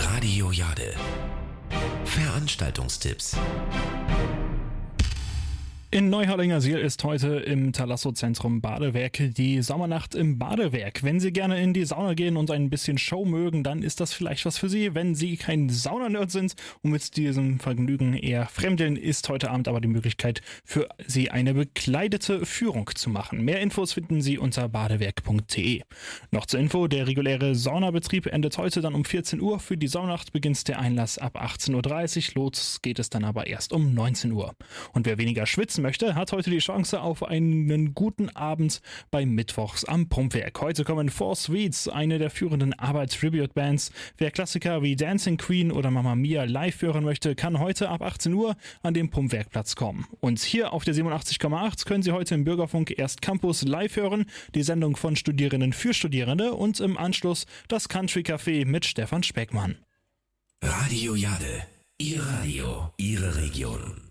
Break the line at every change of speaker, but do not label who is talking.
Radio Jade. Veranstaltungstipps.
In Neuharlingersiel ist heute im Thalasso-Zentrum Badewerk die Sommernacht im Badewerk. Wenn Sie gerne in die Sauna gehen und ein bisschen Show mögen, dann ist das vielleicht was für Sie. Wenn Sie kein Saunanerd sind und mit diesem Vergnügen eher fremdeln, ist heute Abend aber die Möglichkeit für Sie eine bekleidete Führung zu machen. Mehr Infos finden Sie unter badewerk.de. Noch zur Info, der reguläre Saunabetrieb endet heute dann um 14 Uhr. Für die Saunacht beginnt der Einlass ab 18.30 Uhr. Los geht es dann aber erst um 19 Uhr. Und wer weniger schwitzen möchte, hat heute die Chance auf einen guten Abend bei Mittwochs am Pumpwerk. Heute kommen Four Sweets, eine der führenden ABBA-Tribute-Bands. Wer Klassiker wie Dancing Queen oder Mamma Mia live hören möchte, kann heute ab 18 Uhr an den Pumpwerkplatz kommen. Und hier auf der 87,8 können Sie heute im Bürgerfunk erst Campus live hören, die Sendung von Studierenden für Studierende und im Anschluss das Country Café mit Stefan Speckmann.
Radio Jade. Ihr Radio, Ihre Region.